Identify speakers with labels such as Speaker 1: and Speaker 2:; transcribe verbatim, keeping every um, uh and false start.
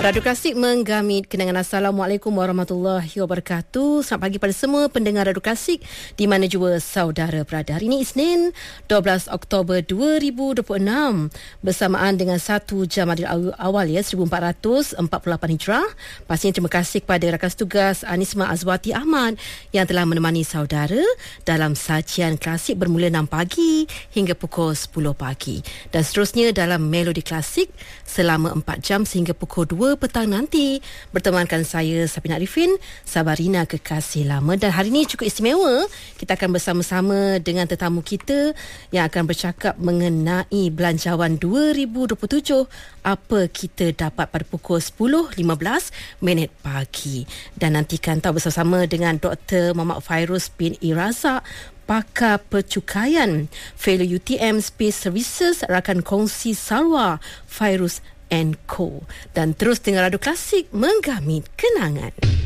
Speaker 1: Radio Klasik menggamit kenangan. Assalamualaikum warahmatullahi wabarakatuh. Selamat pagi pada semua pendengar Radio Klasik di mana jua saudara berada. Hari ini Isnin dua belas Oktober dua ribu dua puluh enam bersamaan dengan satu Jamadil Awal ya seribu empat ratus empat puluh lapan Hijrah. Pastinya terima kasih kepada rakan tugas Anisma Azwati Ahmad yang telah menemani saudara dalam sajian klasik bermula enam pagi hingga pukul sepuluh pagi. Dan seterusnya dalam Melodi Klasik selama empat jam sehingga pukul dua petang nanti bertemankan saya Sapina Arifin, Sabarina Kekasih Lama. Dan hari ini cukup istimewa, kita akan bersama-sama dengan tetamu kita yang akan bercakap mengenai belanjawan dua ribu dua puluh tujuh, apa kita dapat pada pukul sepuluh lima belas minit pagi. Dan nantikan tahu bersama-sama dengan Doktor Muhammad Fairuz bin Irazak, Pakar Percukaian Fellow U T M Space Services, rakan kongsi Sarwa Fairuz and Co. Dan terus dengar Radio Klasik menggamit kenangan.